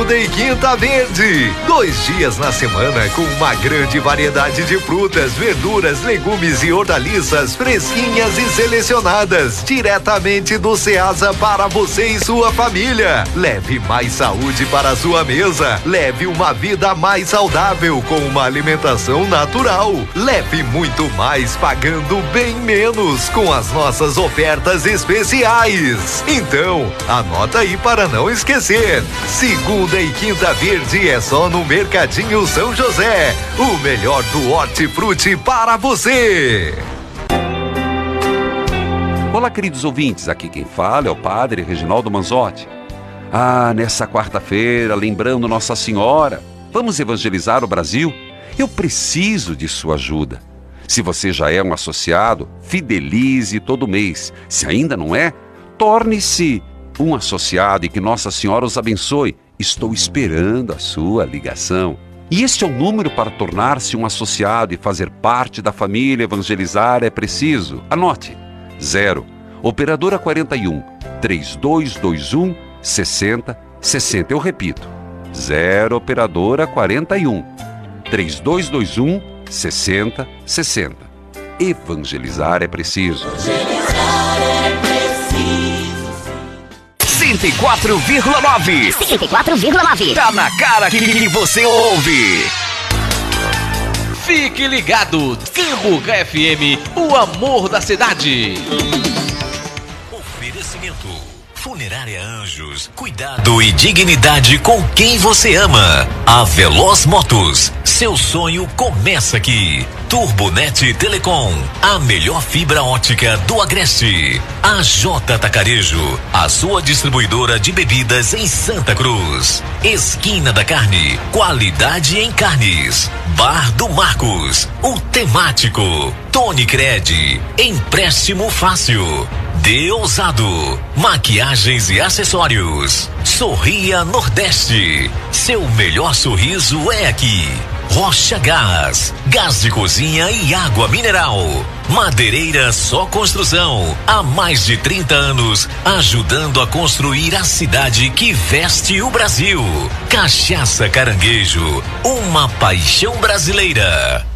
segunda e quinta verde. 2 dias na semana com uma grande variedade de frutas, verduras, legumes e hortaliças fresquinhas e selecionadas diretamente do Ceasa para você e sua família. Leve mais saúde para a sua mesa. Leve uma vida mais saudável com uma alimentação natural. Leve muito mais pagando bem menos com as nossas ofertas especiais. Então, anota aí para não esquecer. Segunda e quinta verde é só no Mercadinho São José. O melhor do hortifruti para você. Olá, queridos ouvintes. Aqui quem fala é o Padre Reginaldo Manzotti. Nessa quarta-feira, lembrando Nossa Senhora, vamos evangelizar o Brasil? Eu preciso de sua ajuda. Se você já é um associado, fidelize todo mês. Se ainda não é, torne-se um associado e que Nossa Senhora os abençoe. Estou esperando a sua ligação. E este é o número para tornar-se um associado e fazer parte da família Evangelizar é Preciso. Anote: 0, operadora 41 3221 6060. Eu repito: 0, operadora 41 3221 6060. Evangelizar é preciso. Evangelizar é preciso. 104,9. 104,9. Tá na cara que você ouve. Fique ligado. Cambuca FM, o amor da cidade. Oferecimento: Funerária Anjos, cuidado e dignidade com quem você ama. A Veloz Motos, seu sonho começa aqui. Turbonet Telecom, a melhor fibra ótica do Agreste. A J Tacarejo, a sua distribuidora de bebidas em Santa Cruz. Esquina da Carne, qualidade em carnes. Bar do Marcos, o temático. Tony Cred, empréstimo fácil. Deusado, maquiagens e acessórios. Sorria Nordeste, seu melhor sorriso é aqui. Rocha Gás, gás de cozinha e água mineral. Madeireira Só Construção, há mais de 30 anos, ajudando a construir a cidade que veste o Brasil. Cachaça Caranguejo, uma paixão brasileira.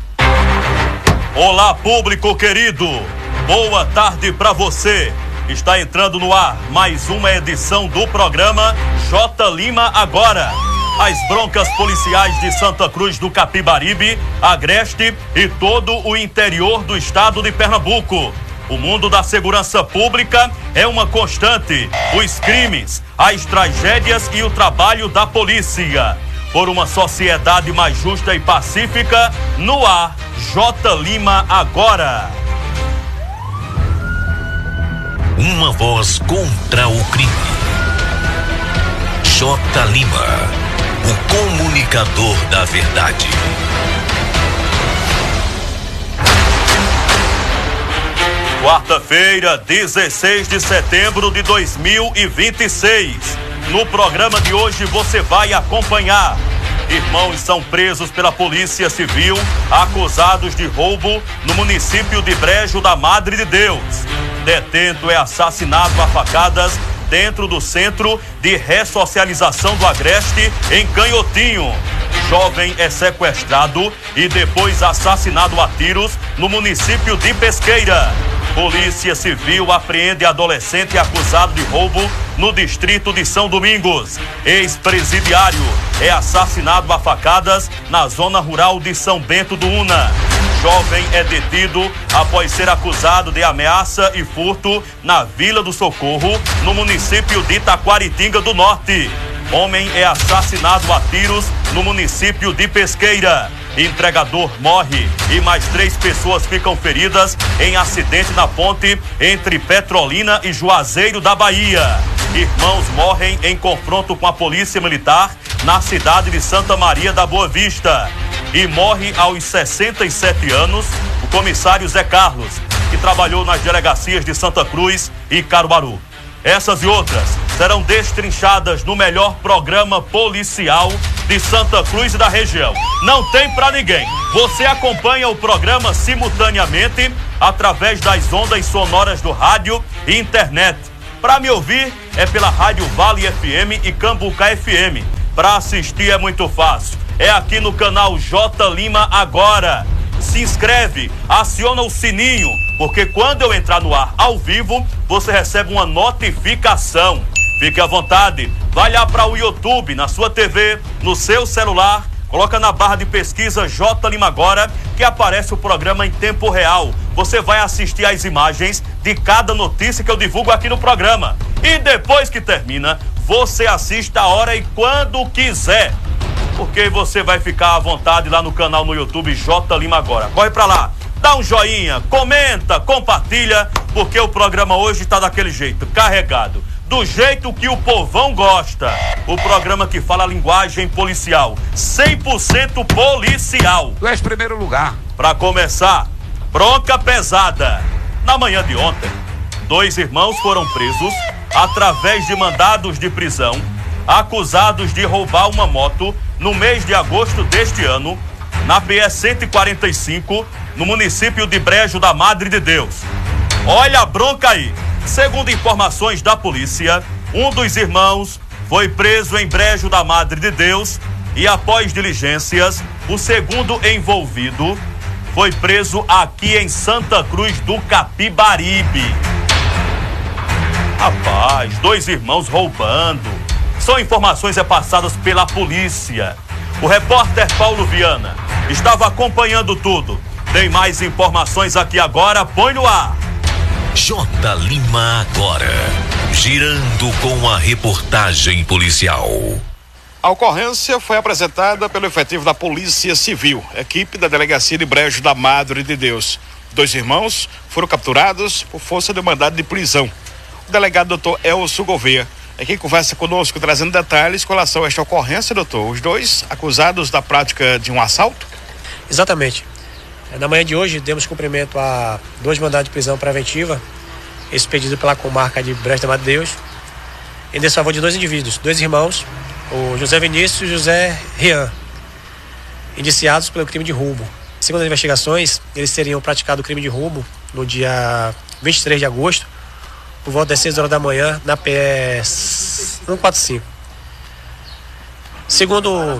Olá, público querido, boa tarde pra você. Está entrando no ar mais uma edição do programa J Lima Agora. As broncas policiais de Santa Cruz do Capibaribe, Agreste e todo o interior do estado de Pernambuco. O mundo da segurança pública é uma constante. Os crimes, as tragédias e o trabalho da polícia. Por uma sociedade mais justa e pacífica, no ar, J Lima Agora. Uma voz contra o crime. J Lima, o comunicador da verdade. Quarta-feira, 16 de setembro de 2026. No programa de hoje você vai acompanhar: irmãos são presos pela Polícia Civil, acusados de roubo no município de Brejo da Madre de Deus. Detento é assassinado a facadas dentro do Centro de Ressocialização do Agreste, em Canhotinho. Jovem é sequestrado e depois assassinado a tiros no município de Pesqueira. Polícia Civil apreende adolescente acusado de roubo no distrito de São Domingos. Ex-presidiário é assassinado a facadas na zona rural de São Bento do Una. Jovem é detido após ser acusado de ameaça e furto na Vila do Socorro, no município de Taquaritinga do Norte. Homem é assassinado a tiros no município de Pesqueira. Entregador morre e mais 3 pessoas ficam feridas em acidente na ponte entre Petrolina e Juazeiro da Bahia. Irmãos morrem em confronto com a polícia militar na cidade de Santa Maria da Boa Vista. E morre aos 67 anos o comissário Zé Carlos, que trabalhou nas delegacias de Santa Cruz e Caruaru. Essas e outras serão destrinchadas no melhor programa policial de Santa Cruz e da região. Não tem pra ninguém. Você acompanha o programa simultaneamente através das ondas sonoras do rádio e internet. Para me ouvir é pela Rádio Vale FM e Cambuca FM. Para assistir é muito fácil. É aqui no canal J Lima Agora. Se inscreve, aciona o sininho, porque quando eu entrar no ar ao vivo, você recebe uma notificação. Fique à vontade, vai lá para o YouTube, na sua TV, no seu celular, coloca na barra de pesquisa J Lima Agora, que aparece o programa em tempo real. Você vai assistir às imagens de cada notícia que eu divulgo aqui no programa. E depois que termina, você assiste a hora e quando quiser. Porque você vai ficar à vontade lá no canal no YouTube J Lima Agora. Corre pra lá, dá um joinha, comenta, compartilha, porque o programa hoje tá daquele jeito, carregado. Do jeito que o povão gosta. O programa que fala a linguagem policial, 100% policial. Tu és primeiro lugar. Pra começar, bronca pesada. Na manhã de ontem, 2 irmãos foram presos através de mandados de prisão, acusados de roubar uma moto no mês de agosto deste ano, na PS 145, no município de Brejo da Madre de Deus. Olha a bronca aí. Segundo informações da polícia, um dos irmãos foi preso em Brejo da Madre de Deus e, após diligências, o segundo envolvido foi preso aqui em Santa Cruz do Capibaribe. Rapaz, 2 irmãos roubando. São informações repassadas pela polícia. O repórter Paulo Viana estava acompanhando tudo. Tem mais informações aqui agora, põe no ar. J Lima Agora, girando com a reportagem policial. A ocorrência foi apresentada pelo efetivo da Polícia Civil, equipe da Delegacia de Brejo da Madre de Deus. 2 irmãos foram capturados por força de mandado de prisão. O delegado Dr. Elcio Gouveia é quem conversa conosco, trazendo detalhes com relação a esta ocorrência, doutor. Os 2 acusados da prática de um assalto? Exatamente. Na manhã de hoje, demos cumprimento a 2 mandados de prisão preventiva, expedido pela comarca de Brejo da Madre de Deus, em desfavor de 2 indivíduos, 2 irmãos, o José Vinícius e o José Rian, indiciados pelo crime de roubo. Segundo as investigações, eles teriam praticado o crime de roubo no dia 23 de agosto, por volta das 6 horas da manhã, na PS 145. Segundo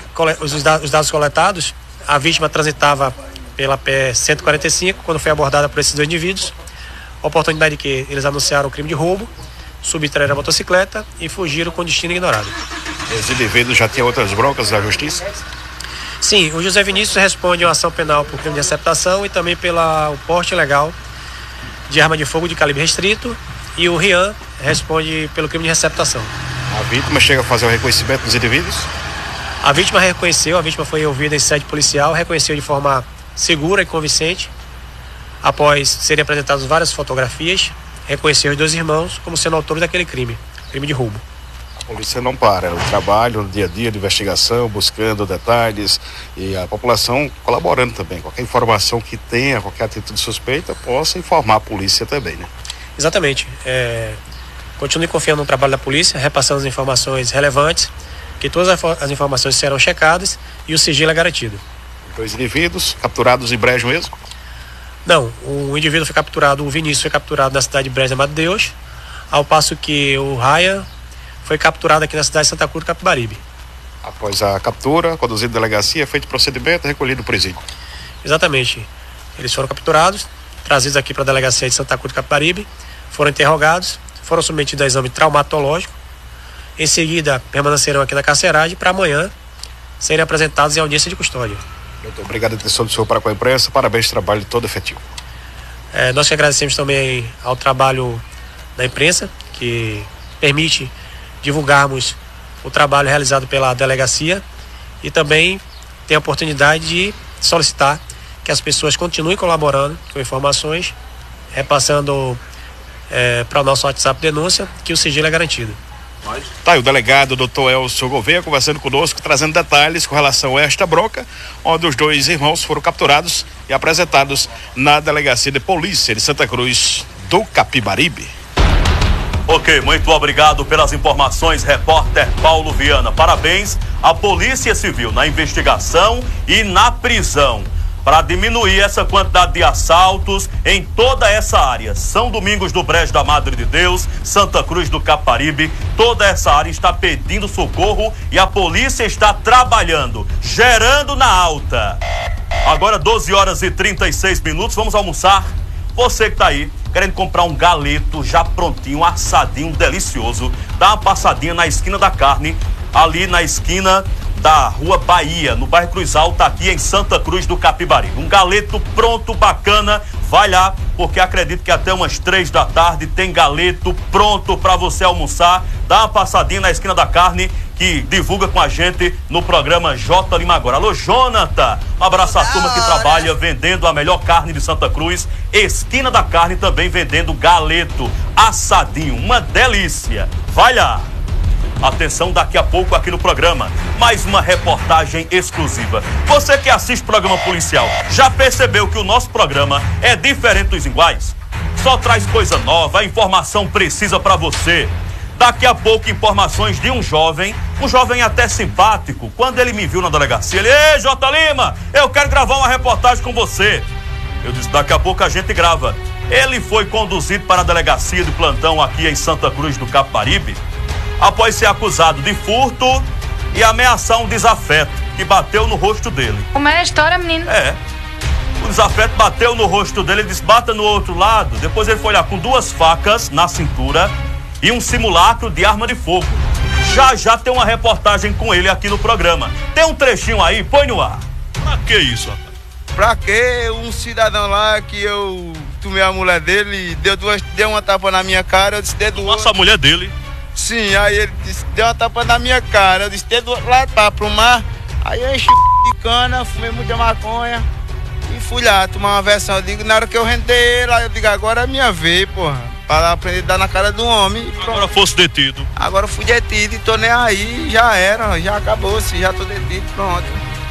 os dados coletados, a vítima transitava pela PS 145, quando foi abordada por esses 2 indivíduos. Oportunidade que eles anunciaram o crime de roubo, subtraíram a motocicleta e fugiram com destino ignorado. Esse indivíduo já tinha outras broncas da justiça? Sim, o José Vinícius responde a uma ação penal por crime de receptação e também pelo porte ilegal de arma de fogo de calibre restrito, e o Rian responde pelo crime de receptação. A vítima chega a fazer o reconhecimento dos indivíduos? A vítima foi ouvida em sede policial, reconheceu de forma segura e convincente, após serem apresentadas várias fotografias, reconheceu os 2 irmãos como sendo autores daquele crime de roubo. A polícia não para, o trabalho no dia a dia de investigação, buscando detalhes, e a população colaborando também. Qualquer informação que tenha, qualquer atitude suspeita, possa informar a polícia também, né? Exatamente. Continue confiando no trabalho da polícia, repassando as informações relevantes, que todas as informações serão checadas e o sigilo é garantido. 2 indivíduos capturados em Brejo mesmo? Não, o indivíduo foi capturado, o Vinícius foi capturado na cidade de Brejo da Madre de Deus, ao passo que o Ryan foi capturado aqui na cidade de Santa Cruz do Capibaribe. Após a captura, conduzido à delegacia, feito procedimento, recolhido no presídio. Exatamente. Eles foram capturados, trazidos aqui para a delegacia de Santa Cruz do Capibaribe, foram interrogados, foram submetidos a exame traumatológico. Em seguida, permanecerão aqui na carceragem para amanhã serem apresentados em audiência de custódia. Doutor, obrigado a atenção do senhor para com a imprensa, parabéns pelo trabalho todo efetivo. Nós que agradecemos também ao trabalho da imprensa, que permite divulgarmos o trabalho realizado pela delegacia, e também tem a oportunidade de solicitar que as pessoas continuem colaborando com informações, repassando para o nosso WhatsApp denúncia, que o sigilo é garantido. Tá aí o delegado Dr. Elcio Gouveia conversando conosco, trazendo detalhes com relação a esta bronca, onde os 2 irmãos foram capturados e apresentados na Delegacia de Polícia de Santa Cruz do Capibaribe. Ok, muito obrigado pelas informações, repórter Paulo Viana. Parabéns à Polícia Civil na investigação e na prisão para diminuir essa quantidade de assaltos em toda essa área. São Domingos do Brejo da Madre de Deus, Santa Cruz do Caparibe, toda essa área está pedindo socorro e a polícia está trabalhando, gerando na alta. Agora 12 horas e 36 minutos, vamos almoçar. Você que tá aí, querendo comprar um galeto já prontinho, assadinho, delicioso, dá uma passadinha na esquina da carne, ali na esquina da Rua Bahia, no bairro Cruz Alta, aqui em Santa Cruz do Capibaribe. Um galeto pronto, bacana, vai lá, porque acredito que até umas 3 da tarde tem galeto pronto para você almoçar. Dá uma passadinha na esquina da carne, que divulga com a gente no programa J Lima Agora. Alô, Jonathan, um abraço à turma que trabalha vendendo a melhor carne de Santa Cruz. Esquina da carne também vendendo galeto, assadinho, uma delícia. Vai lá. Atenção, daqui a pouco aqui no programa, mais uma reportagem exclusiva. Você que assiste programa policial, já percebeu que o nosso programa é diferente dos iguais? Só traz coisa nova, informação precisa para você. Daqui a pouco, informações de um jovem até simpático. Quando ele me viu na delegacia, ele: "Ei, J. Lima, eu quero gravar uma reportagem com você." Eu disse: "Daqui a pouco a gente grava." Ele foi conduzido para a delegacia de plantão aqui em Santa Cruz do Caparibe, após ser acusado de furto e ameaçar um desafeto que bateu no rosto dele. Como é a história, menino? O desafeto bateu no rosto dele, ele disse: "Bata no outro lado." Depois ele foi lá com 2 facas na cintura e um simulacro de arma de fogo. Já tem uma reportagem com ele aqui no programa. Tem um trechinho aí, põe no ar. Pra que isso, rapaz? Pra que um cidadão lá que eu tomei a mulher dele, deu uma tapa na minha cara, eu disse: "Dedo outro." Nossa, a mulher dele? Sim, aí ele disse, deu uma tapa na minha cara, eu disse: "Dedo outro lá tá pro mar." Aí eu enchi de cana, fumei muita maconha e fui lá tomar uma versão. Eu digo, na hora que eu rendei lá, eu digo: "Agora é minha vez, porra." Para aprender a dar na cara do homem. Agora fosse detido. Agora fui detido e tô nem aí, já era, já acabou-se, já tô detido, pronto.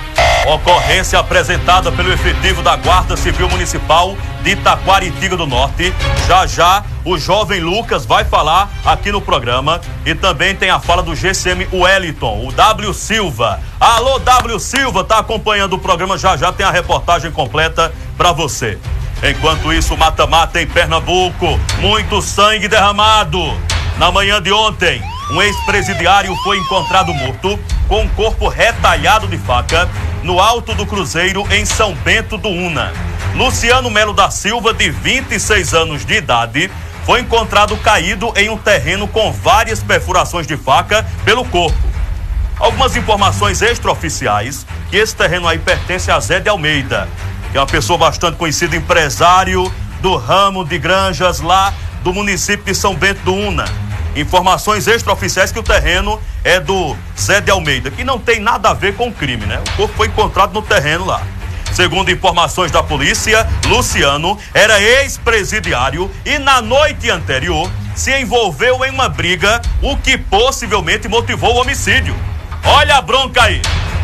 Ocorrência apresentada pelo efetivo da Guarda Civil Municipal de Itaquaritinga do Norte. Já o jovem Lucas vai falar aqui no programa e também tem a fala do GCM Wellington, o W Silva. Alô, W Silva, tá acompanhando o programa, já tem a reportagem completa para você. Enquanto isso, mata-mata em Pernambuco, muito sangue derramado. Na manhã de ontem, um ex-presidiário foi encontrado morto com um corpo retalhado de faca no alto do Cruzeiro em São Bento do Una. Luciano Melo da Silva, de 26 anos de idade, foi encontrado caído em um terreno com várias perfurações de faca pelo corpo. Algumas informações extraoficiais, que esse terreno aí pertence a Zé de Almeida, que é uma pessoa bastante conhecida, empresário do ramo de granjas lá do município de São Bento do Una. Informações extraoficiais que o terreno é do Zé de Almeida, que não tem nada a ver com o crime, né? O corpo foi encontrado no terreno lá. Segundo informações da polícia, Luciano era ex-presidiário e na noite anterior se envolveu em uma briga, o que possivelmente motivou o homicídio. Olha a bronca aí.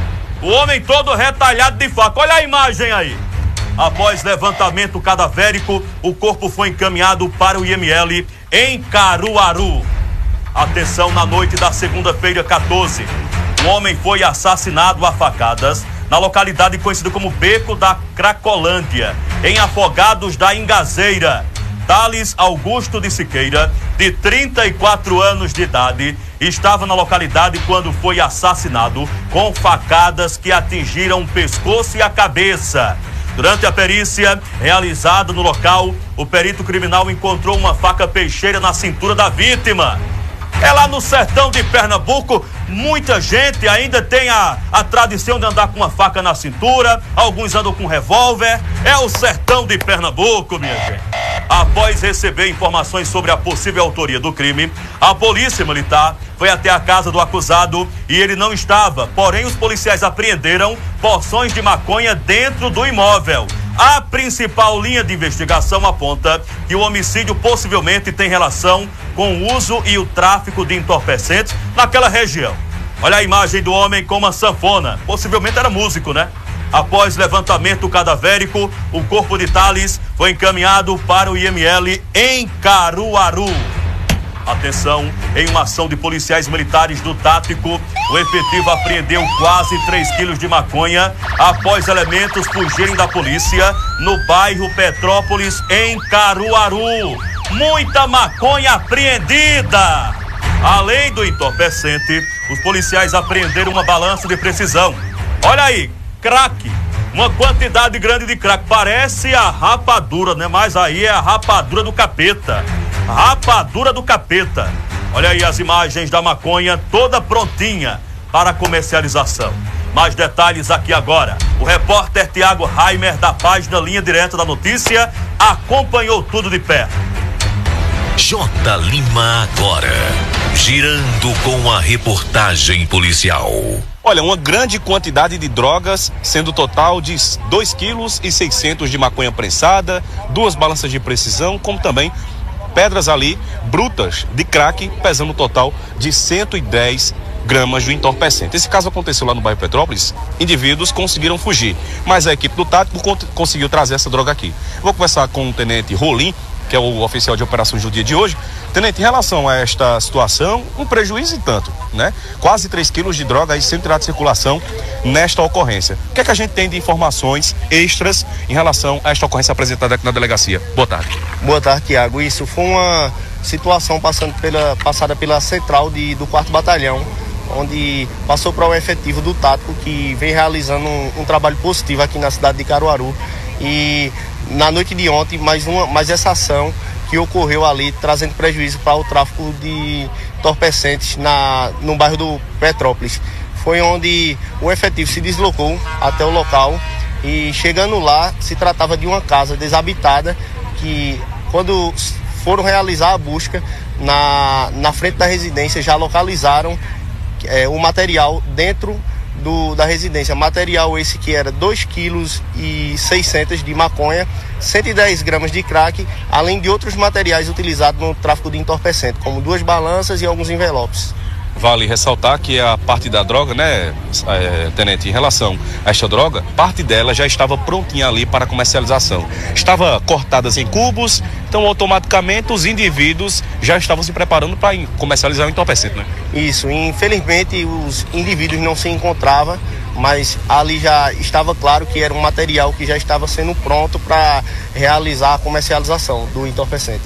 O homem todo retalhado de faca. Olha a imagem aí. Após levantamento cadavérico, o corpo foi encaminhado para o IML em Caruaru. Atenção, na noite da segunda-feira 14, um homem foi assassinado a facadas na localidade conhecida como Beco da Cracolândia, em Afogados da Ingazeira. Thales Augusto de Siqueira, de 34 anos de idade, estava na localidade quando foi assassinado com facadas que atingiram o pescoço e a cabeça. Durante a perícia realizada no local, o perito criminal encontrou uma faca peixeira na cintura da vítima. É lá no sertão de Pernambuco, muita gente ainda tem a tradição de andar com uma faca na cintura, alguns andam com revólver. É o sertão de Pernambuco, minha gente. Após receber informações sobre a possível autoria do crime, a polícia militar foi até a casa do acusado e ele não estava. Porém, os policiais apreenderam porções de maconha dentro do imóvel. A principal linha de investigação aponta que o homicídio possivelmente tem relação com o uso e o tráfico de entorpecentes naquela região. Olha a imagem do homem com uma sanfona. Possivelmente era músico, né? Após levantamento cadavérico, o corpo de Thales foi encaminhado para o IML em Caruaru. Atenção, em uma ação de policiais militares do Tático, o efetivo apreendeu quase 3 quilos de maconha após elementos fugirem da polícia no bairro Petrópolis, em Caruaru. Muita maconha apreendida! Além do entorpecente, os policiais apreenderam uma balança de precisão. Olha aí, crack, uma quantidade grande de crack. Parece a rapadura, né? Mas aí é a rapadura do capeta. Rapadura do capeta. Olha aí as imagens da maconha toda prontinha para comercialização. Mais detalhes aqui agora. O repórter Tiago Raimer, da página Linha Direta da Notícia, acompanhou tudo de perto. J. Lima agora, girando com a reportagem policial. Olha, uma grande quantidade de drogas, sendo total de 2,6 kg de maconha prensada, 2 balanças de precisão, como também pedras ali, brutas, de crack, pesando um total de 110 gramas do entorpecente. Esse caso aconteceu lá no bairro Petrópolis. Indivíduos conseguiram fugir, mas a equipe do Tático conseguiu trazer essa droga aqui. Vou conversar com o tenente Rolim, que é o oficial de operações do dia de hoje. Tenente, em relação a esta situação, um prejuízo e tanto, né? Quase 3 quilos de droga aí sendo tirado de circulação nesta ocorrência. O que é que a gente tem de informações extras em relação a esta ocorrência apresentada aqui na delegacia? Boa tarde. Boa tarde, Tiago. Isso foi uma situação passada pela central do 4º Batalhão, onde passou para o efetivo do Tático, que vem realizando um trabalho positivo aqui na cidade de Caruaru. E na noite de ontem, mais essa ação que ocorreu ali, trazendo prejuízo para o tráfico de entorpecentes no bairro do Petrópolis. Foi onde o efetivo se deslocou até o local e, chegando lá, se tratava de uma casa desabitada que, quando foram realizar a busca na frente da residência, já localizaram o material dentro da residência. Material esse que era 2,6 kg de maconha, 110 gramas de crack, além de outros materiais utilizados no tráfico de entorpecente, como 2 balanças e alguns envelopes. Vale ressaltar que a parte da droga, né, tenente, em relação a esta droga, parte dela já estava prontinha ali para comercialização. Estava cortadas em cubos, então automaticamente os indivíduos já estavam se preparando para comercializar o entorpecente, né? Isso, infelizmente os indivíduos não se encontravam, mas ali já estava claro que era um material que já estava sendo pronto para realizar a comercialização do entorpecente.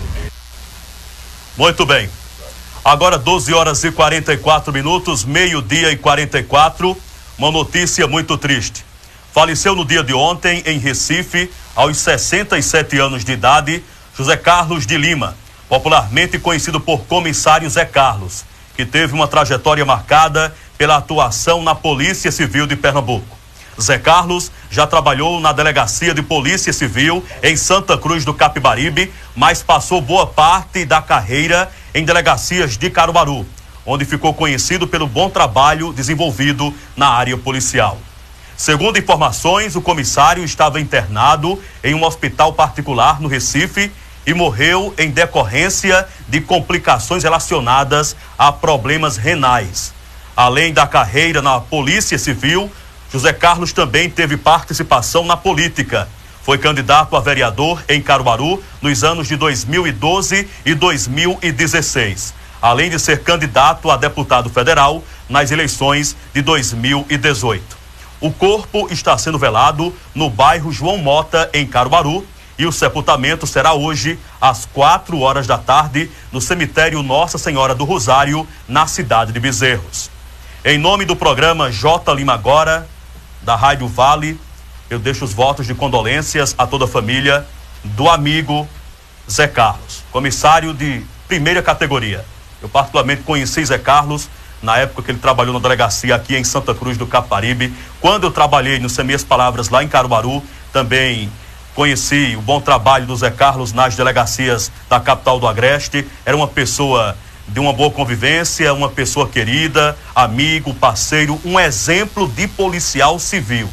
Muito bem. Agora 12 horas e 44 minutos, meio-dia e 44, uma notícia muito triste. Faleceu no dia de ontem, em Recife, aos 67 anos de idade, José Carlos de Lima, popularmente conhecido por Comissário Zé Carlos, que teve uma trajetória marcada pela atuação na Polícia Civil de Pernambuco. Zé Carlos já trabalhou na Delegacia de Polícia Civil em Santa Cruz do Capibaribe, mas passou boa parte da carreira em delegacias de Caruaru, onde ficou conhecido pelo bom trabalho desenvolvido na área policial. Segundo informações, o comissário estava internado em um hospital particular no Recife e morreu em decorrência de complicações relacionadas a problemas renais. Além da carreira na Polícia Civil, José Carlos também teve participação na política. Foi candidato a vereador em Caruaru nos anos de 2012 e 2016, além de ser candidato a deputado federal nas eleições de 2018. O corpo está sendo velado no bairro João Mota, em Caruaru, e o sepultamento será hoje às 4 horas da tarde no cemitério Nossa Senhora do Rosário, na cidade de Bezerros. Em nome do programa J. Lima Agora, da Rádio Vale, eu deixo os votos de condolências a toda a família do amigo Zé Carlos, comissário de primeira categoria. Eu particularmente conheci Zé Carlos na época que ele trabalhou na delegacia aqui em Santa Cruz do Capibaribe. Quando eu trabalhei no Semeias Palavras lá em Caruaru, também conheci o bom trabalho do Zé Carlos nas delegacias da capital do Agreste. Era uma pessoa de uma boa convivência, uma pessoa querida, amigo, parceiro, um exemplo de policial civil.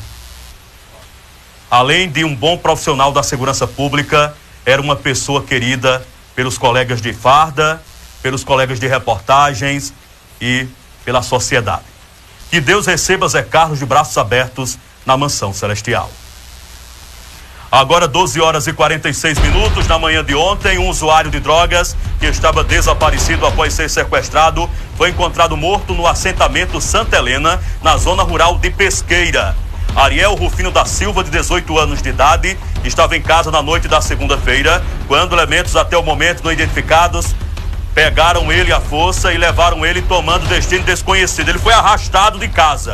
Além de um bom profissional da segurança pública, era uma pessoa querida pelos colegas de farda, pelos colegas de reportagens e pela sociedade. Que Deus receba Zé Carlos de braços abertos na mansão celestial. Agora 12 horas e 46 minutos. Na manhã de ontem, um usuário de drogas que estava desaparecido após ser sequestrado foi encontrado morto no assentamento Santa Helena, na zona rural de Pesqueira. Ariel Rufino da Silva, de 18 anos de idade, estava em casa na noite da segunda-feira, quando elementos até o momento não identificados pegaram ele à força e levaram ele tomando destino desconhecido. Ele foi arrastado de casa.